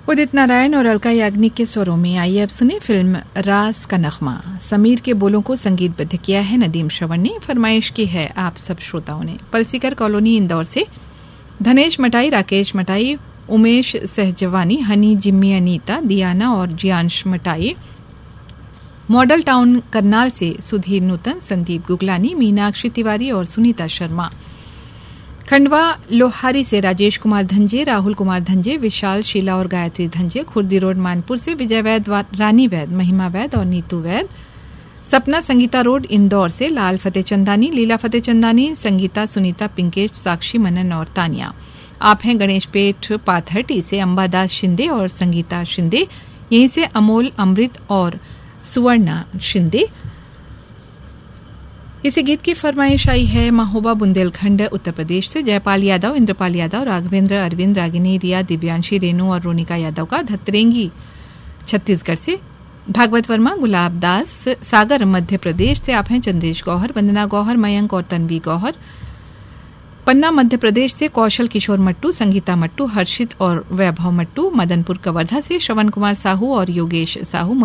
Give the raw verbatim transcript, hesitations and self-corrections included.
उदित नारायण और अलका याग्निक के स्वरों में आइए अब सुने फिल्म रास का नगमा। समीर के बोलों को संगीतबद्ध किया है नदीम श्रवण ने। फरमाइश की है आप सब श्रोताओं ने। पलसीकर कॉलोनी इंदौर से धनेश मटाई, राकेश मटाई, उमेश सहजवानी, हनी, जिम्मी, अनीता, दियाना और जियांश मटाई। मॉडल टाउन करनाल से सुधीर नूतन, संदीप गुगलानी, मीनाक्षी तिवारी और सुनीता शर्मा। खंडवा लोहारी से राजेश कुमार धंजे, राहुल कुमार धंजे, विशाल, शीला और गायत्री धंजे। खुर्दी रोड मानपुर से विजय वैद, रानी वैद, महिमा वैद और नीतू वैद। सपना संगीता रोड इंदौर से लाल फतेह चंदानी, लीला फतेह चंदानी, संगीता, सुनीता, पिंकेश, साक्षी, मनन और तानिया। आप हैं गणेश पेठ पाथरटी से अंबादास शिंदे और संगीता शिंदे। यहीं से अमोल, अमृत और सुवर्णा शिंदे। इसी गीत की फरमाइश आई है महोबा बुंदेलखंड उत्तर प्रदेश से जयपाल यादव, इंद्रपाल यादव, राघवेंद्र, अरविंद, रागिनी, रिया, दिव्यांशी, रेणु और रोनिका यादव का। धतरेंगी छत्तीसगढ़ से भागवत वर्मा, गुलाब दास, सागर मध्य प्रदेश से आप हैं चंद्रेश गौहर, वंदना गौहर, मयंक और तन्वी गौहर। पन्ना मध्य प्रदेश से कौशल किशोर मट्टू, संगीता मट्टू, हर्षित और वैभव मट्टू। मदनपुर कवर्धा से श्रवण कुमार साहू और योगेश साहू।